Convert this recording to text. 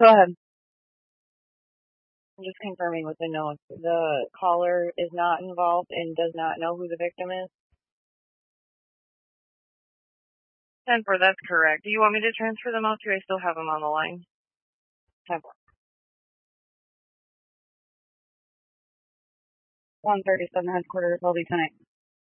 Go ahead. I'm just confirming with the notes. The caller is not involved and does not know who the victim is. 10-4, that's correct. Do you want me to transfer them out to you? I still have them on the line. 10-4. 137 headquarters, I'll be tonight.